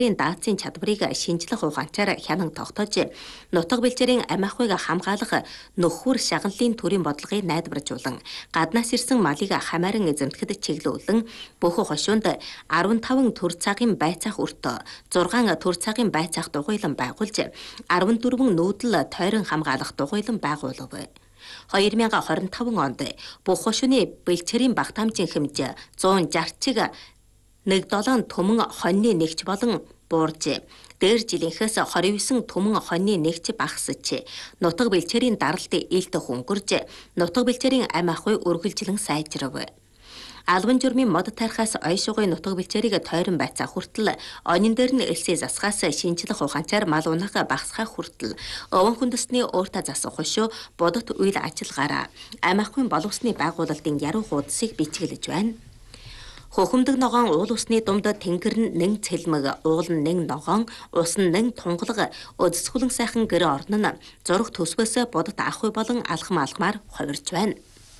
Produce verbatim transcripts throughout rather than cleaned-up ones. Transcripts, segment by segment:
даацын чадварыг шинжлэх ухаанчаар хянан тогтоож, нутаг бэлчээрийн амь ахуйг хамгаалах нөхөр шагаллын төрийн бодлогыг найдваржуулан, гаднаас ирсэн малыг хамааран эзэмдэхэд чиглүүлэн, бүх хошуунд арван таван төр цагийн байцаах өртөө, зургаан төр цагийн байцаах дугуйлан байгуулж, арван дөрвөн нүүдэл тойрон хамгаалах дугуйлан байгуулав. хоёр мянган хорин таван онд бүх хошууны бэлчээрийн багтаамжийн хэмжээ зуун жарчиг нэг долоон түмэн хоньны нэгч болон буурж, дээр жилийнхээс хорин девять түмэн хоньны нэгч багасч, нутаг бэлчээрийн даралт илт хөнгөрж, нутаг бэлчээрийн амь ахуй үргэлжлэн сайжрав. Албан журмын мод тарихаас ойшуугын нутаг бэлчээрийг тойрон байцаах хүртэл, онин дээр нь элсээ засгаас шинжлэх ухаанчаар мал унах багасгах хүртэл, овон хүндэсний ууртаа засах хошуу бодот үйл ажиллагаараа амь ахуйн боловсны байгуулалтын яруу хуудсыг бичиглэж байна. Хөхөмдөг ногоон уул усны думд тэнгэр нь нэн цэлмэг, уул нь нэн ногоон, ус нь нэн тунгалаг, өдсгүлэн сайхан гэр орн нь зураг төсвөөс бодот ахуй болон алхам алхмаар хувирж байна.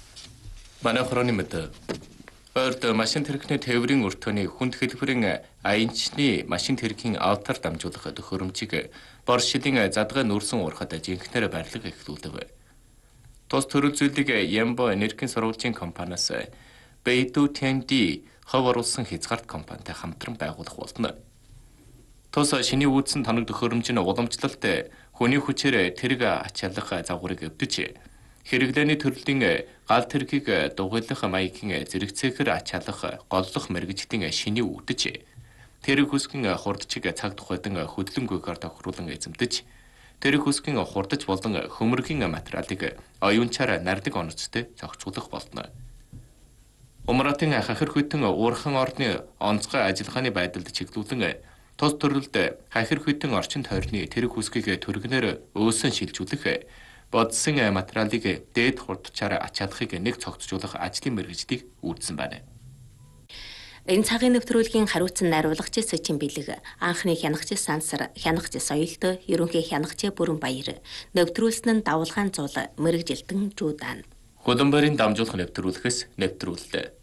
Манай хорооны мэд ойрд машин тэрэгний тээврийн өртөөний хүнд хэлбэрийн аянчны машин тэргийн аутар дамжуулах төхөөрөмжийг бор шилийн задгай нүүрсэн уурхад жинхнээр барилга эхлүүлдэв. Тус төрөл зүйлийг Ямбо энергийн сурвалжийн компаниас Бэйду Тэнди хов оруулсан хязгаарт компанитай хамтран байгуулах болно. Тус шиний үүдсэн тоног төхөөрөмж нь уламжлалт хүний хүчээр тэрэг ачаалах загварыг өвдөж, хэрэглээний төрлийн гал тэргийг дугуйлах маягийн зэрэгцээхэр ачаалах голлох мэргэжлийн шиний үүдэж, тэрэг хүсгийн хурдчиг цаг тухайдан хөдөлгөөнгүйгээр тохируулан эзэмдэж, тэрэг хүсгийн хурдч болон хөмөргийн материалыг оюунчаар нардаг оноцтой зохицуулах болно. Умратын хахир хүйтэн уурхан орны онцгой ажиллагааны байдалд чиглүүлэн, тус төрөлд хахир хүйтэн орчин тойрны тэрэг хүсгийг төргнөр өөсөн шилжүүлэх, бодсон материалыг дээд хурдчаар ачаалахыг нэг цогцжуулах ажлын мэргэжлийг үүрсэн байна. Энэ цагийн нэвтрүүлгийн хариуцсан найруулагч Сэчин Бэлэг, анхны хянагч Сансар, хянагч Соёлт, ерөнхий хянагч Бүрэн Баяр, нэвтрүүлсэн нь Давулгаан Зул, мэргэжилтэн Жуудан. Хөлбөмбөрийн дамжуулах нэвтрүүлэхээс нэвтрүүллээ.